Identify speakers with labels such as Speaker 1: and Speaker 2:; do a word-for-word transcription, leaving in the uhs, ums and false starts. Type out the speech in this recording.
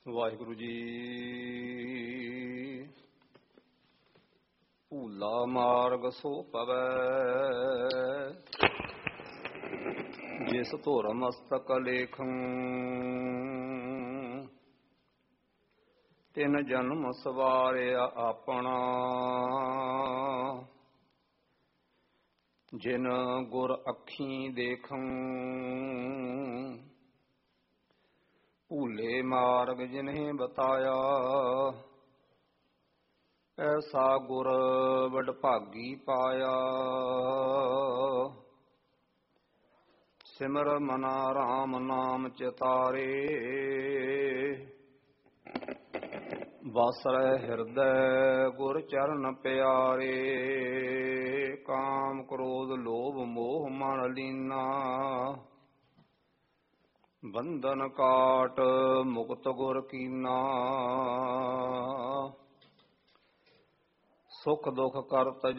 Speaker 1: ਵਾਹਿਗੁਰੂ ਜੀ। ਭੂਲਾ ਮਾਰਗ ਸੋ ਪਵੈ, ਜਿਸ ਧੁਰ ਮਸਤਕ ਲੇਖੰ। ਤਿਨ ਜਨਮ ਸਵਾਰਿਆ ਆਪਣਾ, ਜਿਨ ਗੁਰ ਅੱਖੀਂ ਦੇਖੰ। ਭੂਲੇ ਮਾਰਗ ਜਿਨਹਿ ਬਤਾਇਆ, ਐਸਾ ਗੁਰ ਵਡਭਾਗੀ ਪਾਇਆ। ਸਿਮਰ ਮਨਾ ਰਾਮ ਨਾਮ ਚਿਤਾਰੇ, ਵਾਸਰੈ ਹਿਰਦੈ ਗੁਰ ਚਰਨ ਪਿਆਰੇ। ਕਾਮ ਕ੍ਰੋਧ ਲੋਭ ਮੋਹ ਮਨ ਲੀਨਾ, ਬੰਧਨ ਕਾਟ ਮੁਕਤ ਗੁਰ ਕੀਨਾ। ਸੁਖ ਦੁਖ ਕਰਤ